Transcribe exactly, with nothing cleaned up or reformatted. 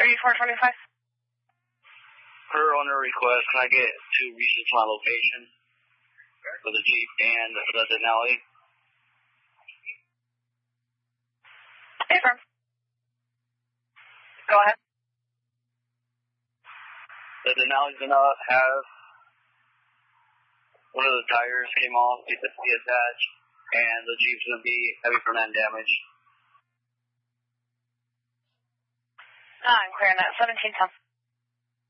thirty-four twenty-five. Per owner request, can I get two reaches to my location for the Jeep and the Denali? Affirm. Go ahead. The Denali's gonna have one of the tires came off, get the seat attached, and the Jeep's gonna be heavy front end damage. Ah, I'm clearing that. seventeen ten.